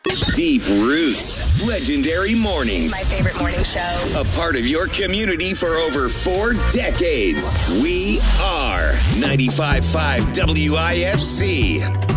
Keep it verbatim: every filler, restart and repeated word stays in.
Deep Roots, Legendary Mornings. My favorite morning show. A part of your community for over four decades. We are ninety-five point five W I F C.